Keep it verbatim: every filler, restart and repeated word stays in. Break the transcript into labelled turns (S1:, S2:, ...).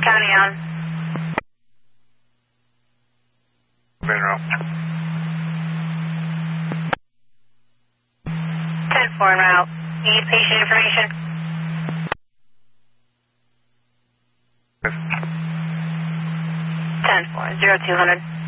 S1: County on.
S2: Mineral.
S1: ten four en route. Need patient information? ten four, zero two hundred.